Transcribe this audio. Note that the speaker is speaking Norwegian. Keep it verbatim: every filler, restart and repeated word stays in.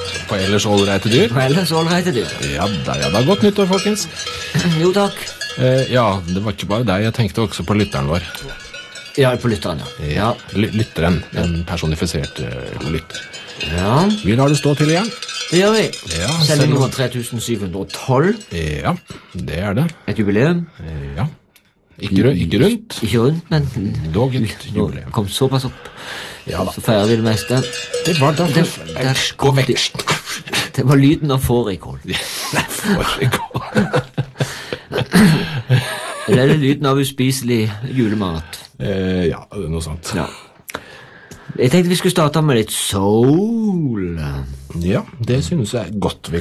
På ellers ålreite dyr. På ellers ålreite dyr. Ja da, ja da. Godt nyttår, folkens. Jo, takk. Eh, ja, det var ikke bare deg. Jeg tenkte også på lytteren vår. Ja, på lytteren, ja. Ja, ly lytteren. En personifisert uh, lytter. Ja. Vi lar det stå til igjen. Det gjør vi. Ja, Sending nummer tre tusen syv hundre og tolv. Ja, det er det. Et jubileum. Eh, ja. Ikke, ru- ikke rundt. Ikke rundt, men Dog et nå jubileum. kom såpass opp. Ja da. Så feirer vi det meste. Det var da Det, for... der Gå kom vekk. de- det var lyden av fårikål. Nei, foregå. Eller er det lyden av uspiselig julemat? Eh, ja, noe sånt. Ja. Jeg tenkte vi skulle starte med litt soul. Ja, det synes jeg godt vi